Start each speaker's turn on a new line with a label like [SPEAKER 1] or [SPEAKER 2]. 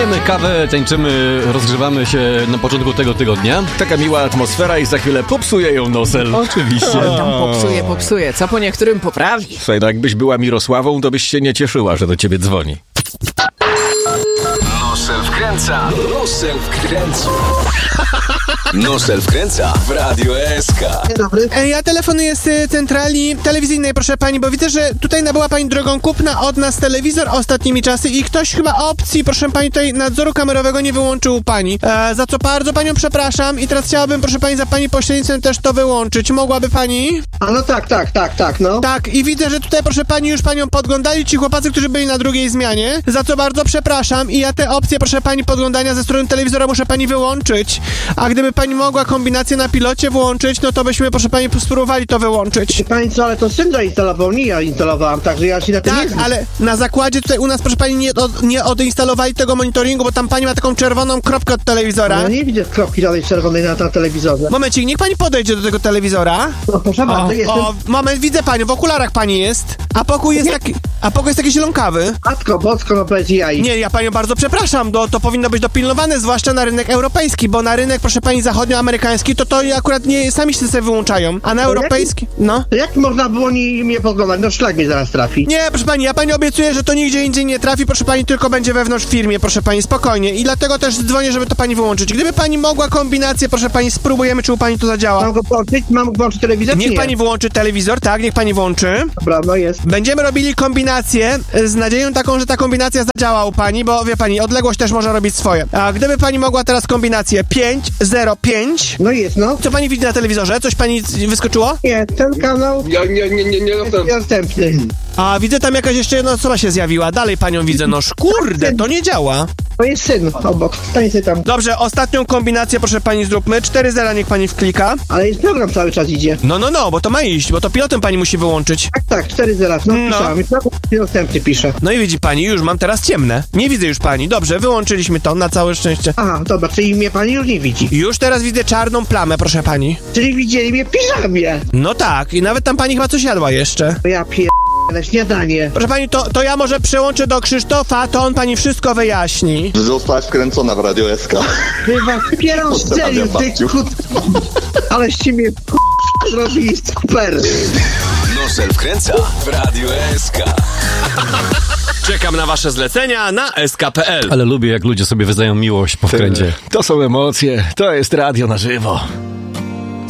[SPEAKER 1] Pijemy kawę, tańczymy, rozgrzewamy się na początku tego tygodnia.
[SPEAKER 2] Taka miła atmosfera i za chwilę popsuje ją Nosel.
[SPEAKER 1] Oczywiście.
[SPEAKER 3] Tam popsuje, co po niektórym poprawi.
[SPEAKER 2] Słuchaj, no jakbyś była Mirosławą, to byś się nie cieszyła, że do ciebie dzwoni.
[SPEAKER 4] Nosel wkręca. Nosel wkręca. Nosel wkręca w Radio SK.
[SPEAKER 5] Dzień dobry.
[SPEAKER 6] Ja telefonuję z centrali telewizyjnej, proszę pani, bo widzę, że tutaj nabyła pani drogą kupna od nas telewizor ostatnimi czasy i ktoś chyba opcji, proszę pani, tutaj nadzoru kamerowego nie wyłączył u pani. Za co bardzo panią przepraszam i teraz chciałabym, proszę pani, za pani pośrednictwem też to wyłączyć. Mogłaby pani?
[SPEAKER 5] A no tak, no.
[SPEAKER 6] Tak, i widzę, że tutaj, proszę pani, już panią podglądali ci chłopacy, którzy byli na drugiej zmianie, za co bardzo przepraszam i ja te opcje, proszę pani, podglądania ze strony telewizora muszę pani wyłączyć. A gdyby pani mogła kombinację na pilocie włączyć, no to byśmy, proszę pani, spróbowali to wyłączyć.
[SPEAKER 5] Pani co, ale to syn zainstalował, nie ja instalowałem, także ja się na tym nie
[SPEAKER 6] Tak,
[SPEAKER 5] znam.
[SPEAKER 6] ale na zakładzie tutaj u nas, proszę pani, nie odinstalowali tego monitoringu, bo tam pani ma taką czerwoną kropkę od telewizora.
[SPEAKER 5] Ja nie widzę kropki żadnej czerwonej na telewizorze.
[SPEAKER 6] Momencik, niech pani podejdzie do tego telewizora.
[SPEAKER 5] No proszę bardzo, jestem.
[SPEAKER 6] Moment, widzę panią, w okularach pani jest. A pokój jest taki zielonkawy.
[SPEAKER 5] Matko bosko, no powiedz jaj.
[SPEAKER 6] Nie, ja panią bardzo przepraszam, to powinno być dopilnowane, zwłaszcza na rynek europejski, bo na rynek, proszę pani, zachodnioamerykański, to akurat nie, sami się sobie wyłączają, a na europejski, no.
[SPEAKER 5] To jak można było mnie podglądać? No szlak mnie zaraz trafi.
[SPEAKER 6] Nie, proszę pani, ja pani obiecuję, że to nigdzie indziej nie trafi, proszę pani, tylko będzie wewnątrz w firmie, proszę pani, spokojnie. I dlatego też dzwonię, żeby to pani wyłączyć. Gdyby pani mogła kombinację, proszę pani, spróbujemy, czy u pani to zadziała.
[SPEAKER 5] Mam go włączyć? Mam włączyć telewizor?
[SPEAKER 6] Niech
[SPEAKER 5] nie?
[SPEAKER 6] pani włączy telewizor, tak, niech pani włączy.
[SPEAKER 5] Dobra, no jest.
[SPEAKER 6] Będziemy robili kombinację z nadzieją taką, że ta kombinacja zadziała u pani, bo wie pani, odległość też może robić swoje. A gdyby pani mogła teraz kombinację 505.
[SPEAKER 5] No jest, no.
[SPEAKER 6] Co pani widzi na telewizorze? Coś pani wyskoczyło?
[SPEAKER 5] Nie, ten kanał
[SPEAKER 4] Ja nie
[SPEAKER 5] jest następny.
[SPEAKER 6] A widzę tam jakaś jeszcze jedna osoba się zjawiła. Dalej panią widzę. Noż kurde, to nie działa.
[SPEAKER 5] To jest syn obok, stań sobie tam.
[SPEAKER 6] Dobrze, ostatnią kombinację proszę pani zróbmy. 4-0 niech pani wklika.
[SPEAKER 5] Ale jest program cały czas idzie.
[SPEAKER 6] No, bo to ma iść, bo to pilotem pani musi wyłączyć.
[SPEAKER 5] Tak, 4-0, no pisałem. I program następny pisze.
[SPEAKER 6] No i widzi pani, już mam teraz ciemne. Nie widzę już pani. Dobrze, wyłączyliśmy to na całe szczęście.
[SPEAKER 5] Aha, dobra, czyli mnie pani już nie widzi.
[SPEAKER 6] Już teraz widzę czarną plamę, proszę pani.
[SPEAKER 5] Czyli widzieli mnie w piżamie.
[SPEAKER 6] No tak, i nawet tam pani chyba coś jadła jeszcze.
[SPEAKER 5] To ja na śniadanie.
[SPEAKER 6] Proszę pani, to ja może przełączę do Krzysztofa, to on pani wszystko wyjaśni.
[SPEAKER 7] Zostałaś wkręcona w Radio SK.
[SPEAKER 5] Wy was pierą strzelił, ty kut... Aleście mnie zrobili super.
[SPEAKER 4] Nosel wkręca w Radio SK.
[SPEAKER 1] Czekam na wasze zlecenia na sk.pl. Ale lubię, jak ludzie sobie wyznają miłość po wkręcie.
[SPEAKER 2] To są emocje, to jest radio na żywo.